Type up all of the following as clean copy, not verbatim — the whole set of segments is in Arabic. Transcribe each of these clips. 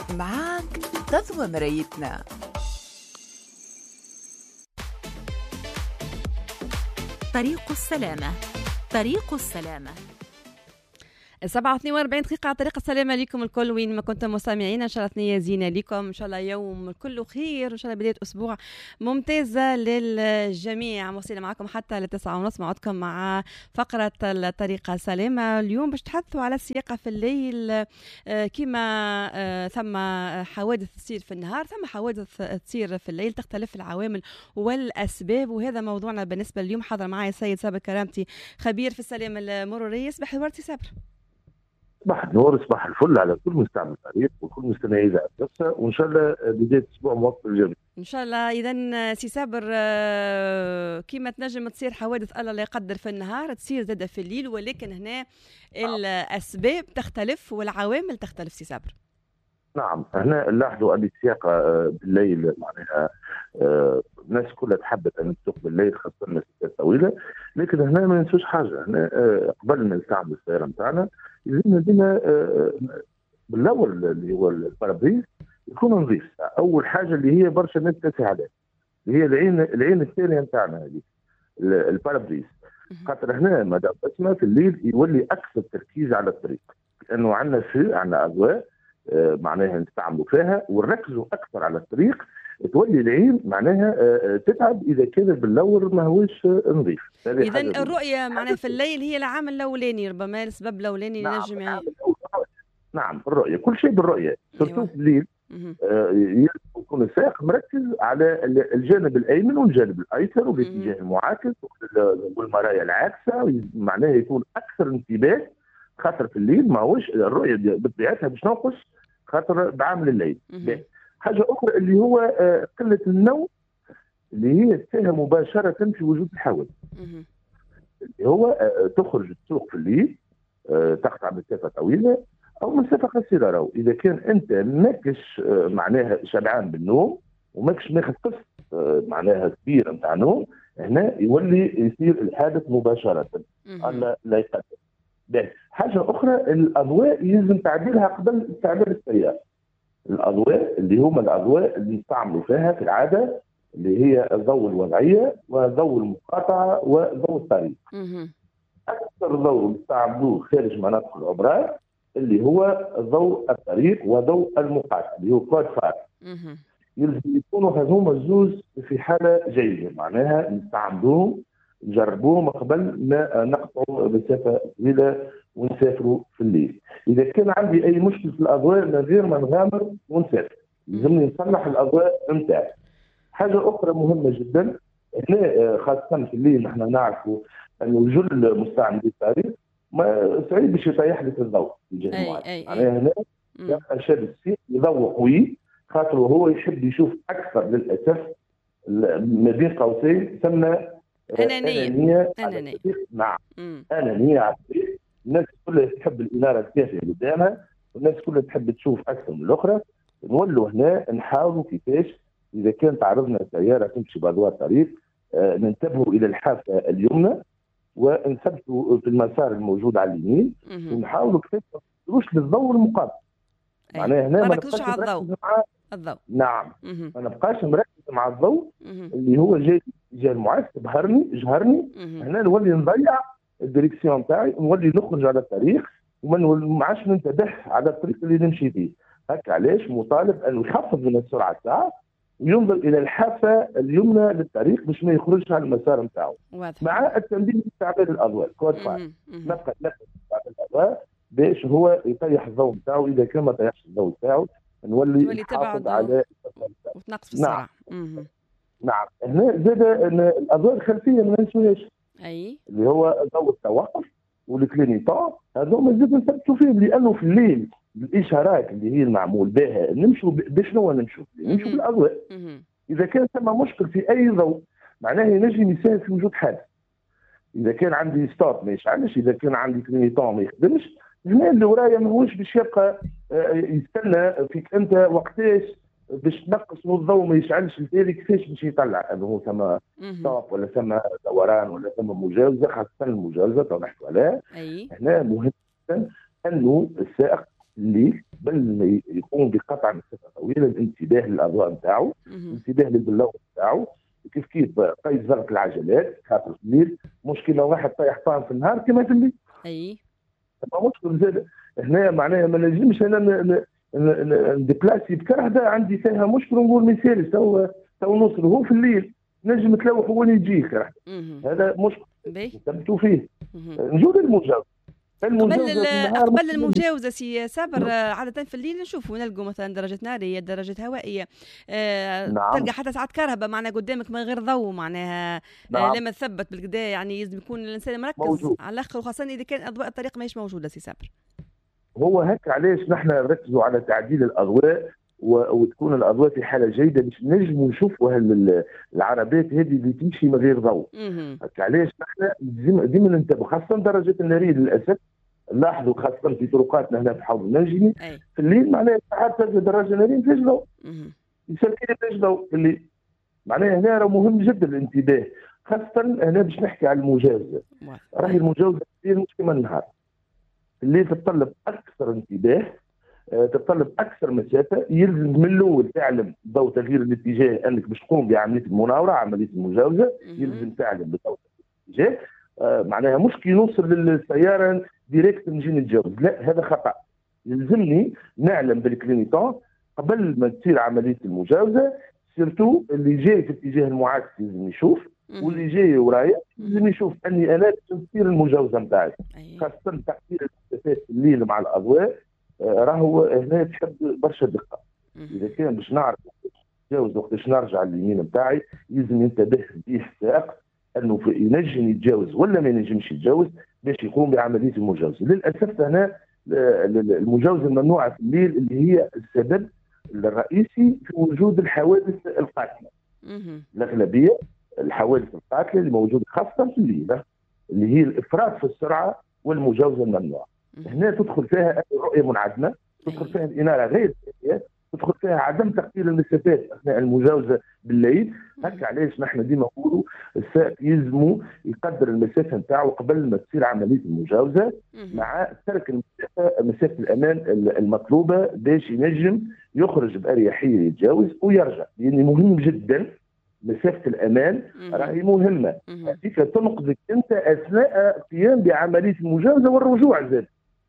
معاك غزوة مرايتنا. طريق السلامة. طريق السلامة 7:42 دقيقة. طريق السلامة لكم الكل وين ما كنتم مستمعين. إن شاء الله ثنية زينة لكم، إن شاء الله يوم كله خير، إن شاء الله بداية أسبوع ممتازة للجميع. موصلة معكم حتى ل9:30 معكم مع فقرة الطريق السلامة. اليوم باش تحدثوا على السياقة في الليل. كما ثم حوادث تصير في النهار، ثم حوادث تصير في الليل، تختلف العوامل والأسباب، وهذا موضوعنا بالنسبة اليوم. حضر معي السيد صابر كرامتي، خبير في السلامة المرورية. صباح الورد سي صابر. صباح النور، صباح الفل على كل مستعمل الطريق وكل مستمعي إذاعة قصة، وإن شاء الله بداية أسبوع موفق للجميع. إن شاء الله. إذا سي صابر، كيما تنجم تصير حوادث الله لا يقدر في النهار، تصير زادة في الليل، ولكن هنا الأسباب تختلف والعوامل تختلف سي صابر. نعم، هنا نلاحظوا أن السياقة بالليل معناها الناس كلها تحبت أن تسوق بالليل، خاصة المسافات طويلة، لكن هنا ما ننسوش حاجة. هنا قبل ما نستعمل السيارة نتاعنا لازم بالأول اللي هو البارابريز يكون نظيف. أول حاجة اللي هي برشا ناس تنسى عليها، اللي هي العين الثانية نتاعنا هذه البارابريز. خاطر هنا مادام اسمها في الليل يولي أكثر تركيز على الطريق، لأنه عندنا أضواء معناها نستعملوا فيها ونركزوا اكثر على الطريق، تولي العين معناها تتعب اذا كان باللور ما هوش نظيف. اذا الرؤيه معناها في الليل هي العامل الاولاني، ربما السبب الاولاني ينجم. نعم الرؤيه، كل شيء بالرؤيه. سورتو في الليل يكون السائق مركز على الجانب الايمن والجانب الايسر والاتجاه المعاكس والمرايا العاكسه، معناها يكون اكثر انتباه، خاطر في الليل ما هوش الرؤيه بطبيعتها باش تنقص خاطر بعامل الليل. حاجه اخرى اللي هو قله النوم اللي هي تساهم مباشره في وجود الحوادث. اللي هو تخرج تسوق في الليل، تقطع مسافه طويله او مسافه قصيره، اذا كان انت ماكش معناها شبعان بالنوم وماكش ماخذ قسط معناها كبير نتاع نوم، هنا يولي يصير الحادث مباشره. الله لا يقدر. حاجة أخرى، الأضواء يلزم تعديلها قبل استعمال السيارة. الأضواء اللي هما الأضواء اللي نستعملوا فيها في العادة، اللي هي الضوء الوضعية وضوء المقاطعة وضوء الطريق. أكثر ضوء نستعملوه خارج مناطق الأبراج اللي هو ضوء الطريق وضوء المقاطعة اللي هو كود فار. يلزم يكونوا هذوما الزوز في حالة جيدة، معناها نستعملوهم نجربوهم قبل ما نقطعوا مسافه طويله ونسافروا في الليل. اذا كان عندي اي مشكل في الاضواء من غير ما نغامر ونسافر، لازمني نصلح الاضواء نتاعي. حاجه اخرى مهمه جدا، هنا خاصه في الليل نحن نعرفوا انه جل مستعملي الطريق ما صعيب باش يطيح لك الضوء في جهه معينه. معناها هنا يبقى شاد السير يضوء قوي، خاطر هو يحب يشوف اكثر للاسف ما بين قوسين ثم أنانية. نعم، أنانية على الطريق. الناس كلها تحب الإنارة الكافية قدامها، والناس كلها تحب تشوف أكثر من الأخرى. نولوا هنا نحاولوا كيفاش إذا كان تعرضنا سيارة تمشي بأضواء الطريق ننتبهوا إلى الحافة اليمنى ونثبتوا في المسار الموجود على اليمين، ونحاولوا كيفاش ما نوصلوش للضوء المقابل. معناها هنا ما نركزوش على الضوء. نعم، ما نبقاش مركز مع الضوء اللي هو جاي المعاكس جهرني. هنا نولي نضيع الديريكسيون تاعي، نولي نخرج على الطريق وما عادش ننتبه على الطريق اللي نمشي فيه. هكا علاش مطالب انه يخفض من السرعه تاعه وينظر الى الحافه اليمنى للطريق باش ما يخرجش على المسار نتاعو، مع التنبيه باستعمال الاضواء كود فاير. نبقى نستعمل الاضواء باش هو يطيح الضوء نتاعو. اذا كان ما طيحش الضوء نتاعو نولي نحافظ على وتنقص في السرعه. نعم، هنا زاد الاضواء الخلفيه ما ننسوهاش، اللي هو ضوء التوقف والكلينيطون، هذوما زاد نثبتوا فيهم، لانه في الليل الاشارات اللي هي المعمول بها نمشوا بشنو نمشوا بالاضواء. اذا كان ثم مشكل في اي ضوء معناه ينجم يساهم في وجود حادث. اذا كان عندي ستوب ما يشعلش، اذا كان عندي كلينيطون ما يخدمش، هنا اللي ورايا ماهوش باش يبقى يستنى فيك انت وقتاش باش تنقص الضوء ما يشعلش التالي، كيفاش باش يطلع انه ثم ستوب ولا ثم دوران ولا ثم مجاوزه، خاصه المجاوزه تو نحكوا عليها. هنا مهم جدا انه السائق الليل بل ما يقوم بقطع مسافه طويله، الانتباه للاضواء نتاعو، الانتباه للبلور نتاعو، كيف قيس ضغط العجلات خاطر في الليل مشكله واحد طايح طعم في النهار كما في الليل. اي مشكل زاد هنا معناها ما نجمش انا نديبلاسي بكرهده عندي فيها مشكل ونقول ما يسالش تو نوصل هو في الليل نجم تلوح هو اللي يجي كرهده. هذا مشكل ثبتوا فيه. نجود المجاوزه قبل المجاوزه سي صابر عاده في الليل نشوفوا نلقوا مثلا درجه ناريه درجه هوائيه نعم. تلقى حتى ساعات كهرباء معناها قدامك من غير ضوء معناها نعم. لما تثبت بالكدا يعني لازم يكون الانسان مركز موجود. على الاخر وخاصه اذا كان اضواء الطريق ماهيش موجوده سي صابر. هو هيك علاش نحن نركزوا على تعديل الاضواء وتكون الاضواء في حاله جيده باش نجموا نشوفوا العربات هذه اللي تمشي من غير ضوء. هكا علاش نحن ديما ننتبهوا خاصه درجه الناريه للاسف نلاحظوا خاصه في طرقاتنا هنا في حوض المنجمي في الليل معناها ساعات تلقى درجه ناريه ما فيهاش ضوء. يسكر ما فيهاش ضوء في الليل. معناها هنا راه مهم جدا الانتباه خاصه هنا باش نحكي على المجاوزه. راهي المجاوزه كثير مش كما النهار. اللي تتطلب اكثر انتباه، تتطلب اكثر مسافه، يلزم من الاول تعلم ضوء تغيير الاتجاه انك باش تقوم بعمليه المناوره عمليه المجاوزه، يلزم تعلم بضوء الاتجاه. معناها مش كي نوصل للسياره ديريكت نجي نتجاوز، لا هذا خطا. يلزمني نعلم بالكلينيتون قبل ما تصير عمليه المجاوزه، سيرتو اللي جاي في الاتجاه المعاكس لازم يشوف، واللي جاي ورايا لازم يشوف اني انا تصير المجاوزه نتاعي. خاصه تحديد المسافات في الليل مع الاضواء راهو هنا تحب برشا دقه. اذا كان باش نعرف نتجاوز وقتاش نرجع لليمين نتاعي لازم ينتبه به السائق انه ينجم يتجاوز ولا ما ينجمش يتجاوز باش يقوم بعمليه المجاوزه. للاسف هنا المجاوزه الممنوعه في الليل اللي هي السبب الرئيسي في وجود الحوادث القاتله. الاغلبيه الحوادث القاتله اللي موجوده خاصه في الليل اللي هي الافراط في السرعه والمجاوزه الممنوعه. هنا تدخل فيها الرؤيه منعدمه، تدخل فيها الاناره غير كافيه، تدخل فيها عدم تقدير المسافات اثناء المجاوزه بالليل. هكا علاش نحن ديما نقولوا السائق يلزموا يقدر المسافه نتاعو قبل ما تصير عمليه المجاوزه مع ترك مسافه الامان المطلوبه باش ينجم يخرج باريحيه يتجاوز ويرجع. يعني مهم جدا مسافه الامان راهي مهمه. هذيك تنقذك انت اثناء القيام بعمليه المجاوزه والرجوع. زاد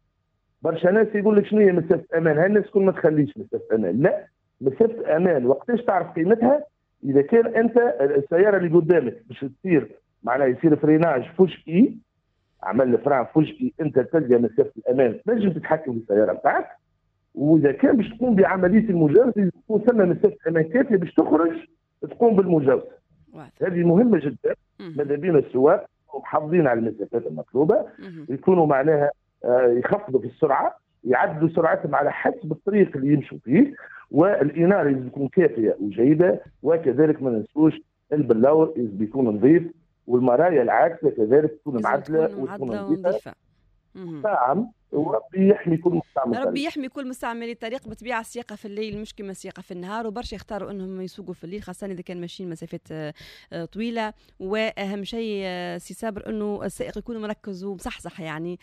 برشا ناس يقول لك شنو هي مسافه امان، هاي الناس كل ما تخليش مسافه امان. لا، مسافه امان وقتاش تعرف قيمتها؟ اذا كان انت السياره اللي قدامك باش تصير معناها يصير فريناج فجئي، عمل الفران فجئي، انت تلقى مسافه الامان تنجم تتحكم بالسياره بتاعك. واذا كان باش تقوم بعمليه المجاوزه يكون ثم مسافه امان كافيه باش تخرج تقوم بالمجاوزه. هذه مهمه جدا. ماذا بينا السواق محافظين على المسافات المطلوبه، يكونوا معناها يخفضوا في السرعه، يعدلوا سرعتهم على حسب الطريق اللي يمشوا فيه، والاناره لازم تكون كافيه وجيده، وكذلك ما ننسوش البلاور لازم يكون نظيف، والمرايا العاكسه كذلك تكون معدله وتكون نظيفه. نعم. وربي يحمي كل مستعمل طريق. ربي يحمي كل مستعمل الطريق. بالطبيعه السياقه في الليل مش كما السياقه في النهار، وبرشا يختاروا انهم يسوقوا في الليل خاصه اذا كان ماشيين مسافات طويله. واهم شيء سي صابر انه السائق يكون مركز ومصحصح، يعني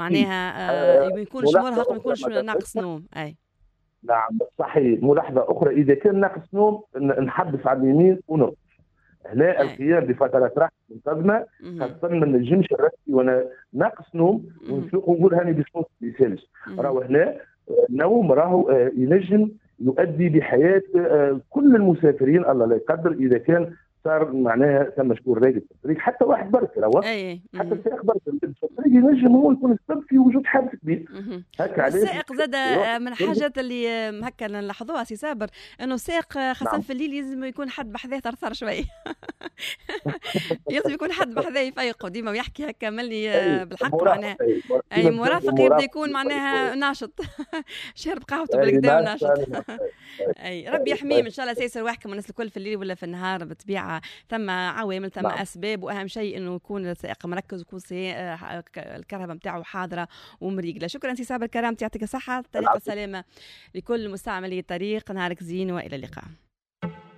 معناها ما يكونش مرهق، ما يكونش ناقص نوم. اي نعم صحيح. ملاحظه اخرى، اذا كان ناقص نوم نحبس على اليمين ونرقص. هنا القيام بفترات راحه منتظمه، خاصه ما نجمش نركز وانا ناقص نوم ونفيق ونقول هاني باش نوصل لسالش. راهو هنا النوم راهو ينجم يؤدي بحياه كل المسافرين، الله لا يقدر اذا كان صار معناها ثم شكون راقد في الطريق، حتى واحد برك راهو حتى السائق برك في الطريق ينجم هو يكون السبب في وجود حادث كبير. هكا علاش السائق زاد من الحاجات اللي هكا نلاحظوها سي صابر انه السائق خاصه في الليل لازم يكون حد بحذاه ثرثر شوي. لازم يكون حد بحذاه يفيقوا ديما ويحكي هكا ملي بالحق معناها اي مرافق يبدا يكون معناها ناشط شارب قهوته بالكدا وناشط. اي ربي يحميهم ان شاء الله سيسر ويحكم الناس الكل في الليل ولا في النهار. بالطبيعه ثم عوامل ثم اسباب، واهم شيء انه يكون السائق مركز ويكون الكهرباء نتاعو حاضره ومريقله. شكرا سي صابر كرامتي، يعطيك الصحه، طريق السلامه لكل مستعملي الطريق، نهارك زين والى اللقاء.